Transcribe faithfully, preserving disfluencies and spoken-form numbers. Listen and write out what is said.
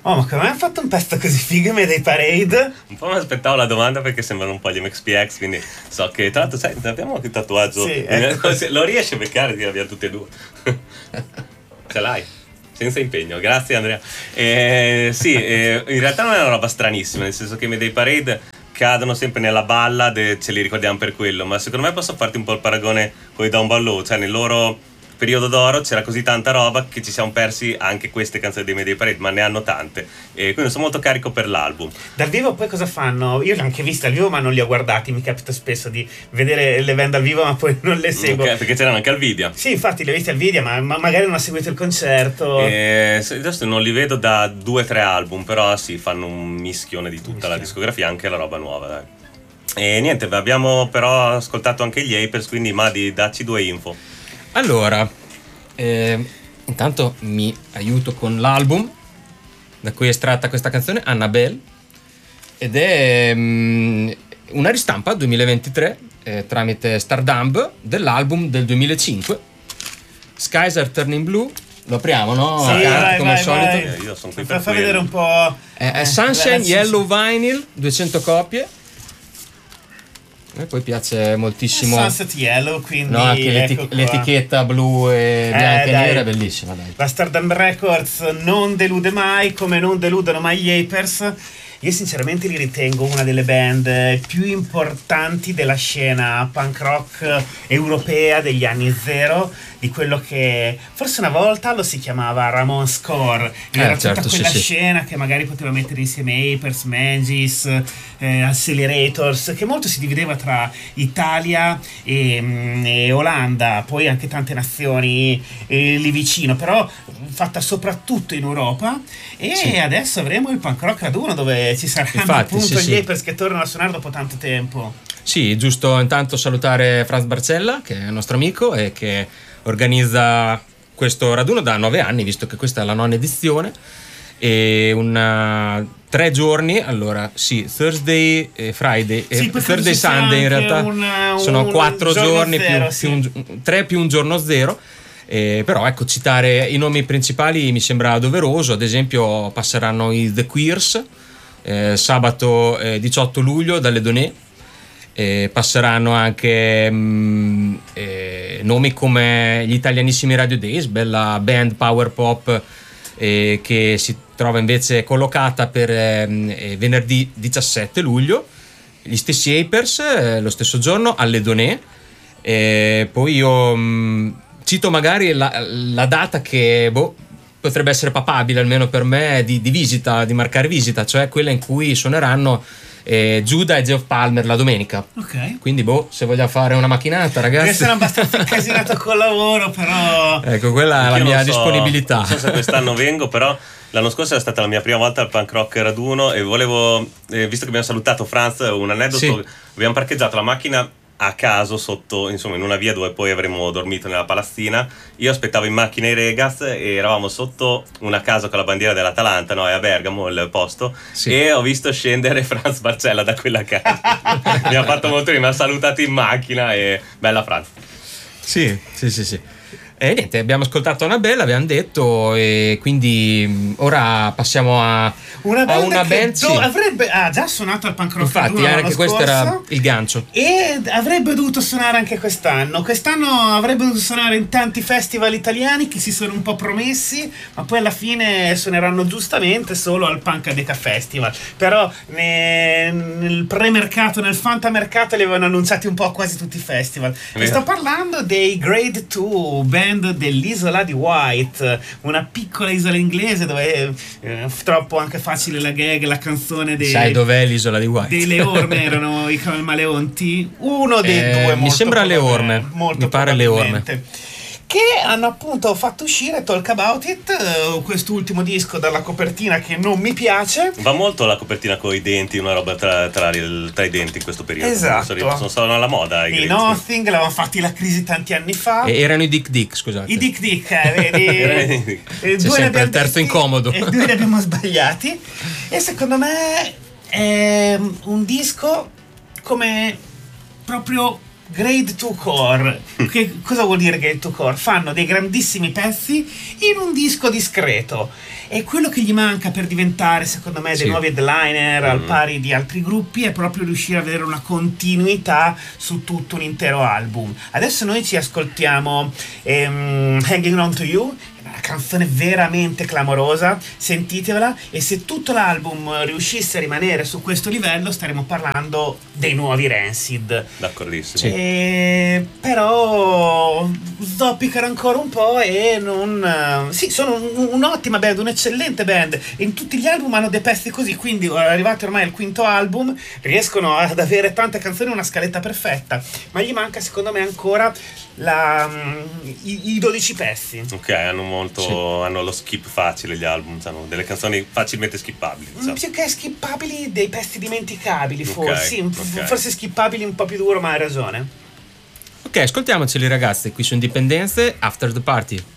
Oh, ma come hanno fatto un pezzo così figo i Mayday Parade? Un po' mi aspettavo la domanda perché sembrano un po' gli M X P X, quindi so che tra l'altro sai, abbiamo anche il tatuaggio. Sì, ecco. Lo riesci a beccare, ti abbiamo tutti e due. Ce l'hai? Senza impegno, grazie Andrea. Eh, sì, eh, in realtà non è una roba stranissima, nel senso che i Mayday Parade cadono sempre nella ballad e ce li ricordiamo per quello, ma secondo me posso farti un po' il paragone con i Down Bow Low, cioè nel loro periodo d'oro c'era così tanta roba che ci siamo persi anche queste canzoni dei Mayday Parade, ma ne hanno tante, e quindi sono molto carico per l'album. Dal vivo poi cosa fanno? Io li ho anche visti dal vivo ma non li ho guardati, mi capita spesso di vedere le band dal vivo ma poi non le seguo. Okay, perché c'erano anche al video. Sì, infatti li ho visti al video, ma, ma magari non ho seguito il concerto. E adesso non li vedo da due o tre album, però sì, fanno un mischione di tutta mischione. La discografia, anche la roba nuova, dai. E niente, abbiamo però ascoltato anche gli Apers, quindi Madi, dacci due info. Allora, eh, intanto mi aiuto con l'album da cui è estratta questa canzone, Annabelle, ed è um, una ristampa duemilaventitré eh, tramite Stardump dell'album del duemilacinque, Skies Are Turning Blue. Lo apriamo, no? Sì, vai, come vai, al solito. Vai. Io sono qui per fa vedere un po'. Eh, eh, Sunshine Yellow Vinyl, duecento copie. E poi piace moltissimo Sunset Yellow, quindi no, anche l'eti- ecco l'etichetta blu e bianca eh, e dai. nera è bellissima, dai. La Stardust Records non delude mai, come non deludono mai gli Apers. Io sinceramente li ritengo una delle band più importanti della scena punk rock europea degli anni zero, di quello che forse una volta lo si chiamava Ramones Core. Eh, Era certo, tutta quella sì, scena sì. che magari poteva mettere insieme Apers, Mangis, eh, Accelerators, che molto si divideva tra Italia e, e Olanda, poi anche tante nazioni eh, lì vicino, però fatta soprattutto in Europa. E sì. adesso avremo il Punk Rock Raduno, dove ci saranno Infatti, appunto sì, gli sì. Apers che tornano a suonare dopo tanto tempo. Sì, giusto intanto salutare Franz Barcella, che è il nostro amico e che organizza questo raduno da nove anni, visto che questa è la nona edizione, e una, tre giorni, allora sì, Thursday e Friday, sì, e Thursday Sunday in realtà una, sono un quattro giorni zero, più, sì. più un, tre più un giorno zero. Eh, però ecco, citare i nomi principali mi sembra doveroso. Ad esempio passeranno i The Queers eh, sabato eh, diciotto luglio dalle Donè. Eh, passeranno anche mh, eh, nomi come gli italianissimi Radio Days, bella band power pop eh, che si trova invece collocata per eh, venerdì diciassette luglio. Gli stessi Apers eh, lo stesso giorno alle Donè. Eh, poi io mh, cito magari la, la data che boh, potrebbe essere papabile almeno per me di, di visita, di marcare visita, cioè quella in cui suoneranno eh, Giuda e Geoff Palmer la domenica. Ok. Quindi boh, se vogliamo fare una macchinata, ragazzi. Io sono abbastanza incasinato col lavoro, però ecco, quella è la Io mia non so, disponibilità. Non so se quest'anno vengo, però l'anno scorso è stata la mia prima volta al Punk Rock Raduno e volevo, eh, visto che abbiamo salutato Franz, un aneddoto, sì. Abbiamo parcheggiato la macchina a caso sotto, insomma, in una via dove poi avremmo dormito nella palazzina. Io aspettavo in macchina i Regas e eravamo sotto una casa con la bandiera dell'Atalanta, no? È a Bergamo il posto, sì. E ho visto scendere Franz Barcella da quella casa. Mi ha fatto molto ridere, mi ha salutato in macchina e bella Franz. Sì, sì, sì, sì. E niente, abbiamo ascoltato Annabelle, abbiamo detto, e quindi ora passiamo a una band, a una che band do- sì. avrebbe ah, già suonato al Punk Rock Infatti Raduno anche questo scorso, era il gancio, e avrebbe dovuto suonare anche quest'anno. Quest'anno avrebbe dovuto suonare in tanti festival italiani che si sono un po' promessi, ma poi alla fine suoneranno giustamente solo al Punk Deca Festival. Però ne, nel premercato, nel fantamercato li avevano annunciati un po' quasi tutti i festival. E sto parlando dei Grade due, band dell'isola di White, una piccola isola inglese dove eh, troppo anche facile la gag, la canzone dei, sai dov'è l'isola di White? Dei Leorme erano i Camaleonti, uno dei eh, due mi sembra Leorme, molto mi pare Leorme, che hanno appunto fatto uscire Talk About It, uh, quest'ultimo disco dalla copertina che non mi piace. Va molto la copertina con i denti, una roba tra, tra, tra i denti in questo periodo. Esatto. Sono stati alla moda. I Nothing l'avevano fatti la crisi tanti anni fa. E erano i Dick Dick, scusate. I Dick Dick, eh, vedi? C'è sempre il terzo incomodo. E due li abbiamo sbagliati. E secondo me è un disco come proprio Grade two Core. Che cosa vuol dire Grade two Core? Fanno dei grandissimi pezzi in un disco discreto. E quello che gli manca per diventare, secondo me, dei sì. nuovi headliner mm. al pari di altri gruppi è proprio riuscire a avere una continuità su tutto un intero album. Adesso noi ci ascoltiamo ehm, Hanging On To You, una canzone veramente clamorosa, sentitevela, e se tutto l'album riuscisse a rimanere su questo livello staremo parlando dei nuovi Rancid. D'accordissimo. Sì. E, però zoppicano ancora un po' e non... Sì, sono un, un'ottima band, un'eccellente band, e in tutti gli album hanno dei pezzi così, quindi arrivati ormai al quinto album riescono ad avere tante canzoni, una scaletta perfetta, ma gli manca secondo me ancora la, i, i dodici pezzi. Ok, hanno molto sì. hanno lo skip facile gli album, hanno delle canzoni facilmente skippabili, diciamo. Più che skippabili, dei pezzi dimenticabili, okay, forse sì, okay. forse skippabili un po' più duro, ma hai ragione. Ok, ascoltiamoceli ragazzi, qui su Indipendenze, After the Party.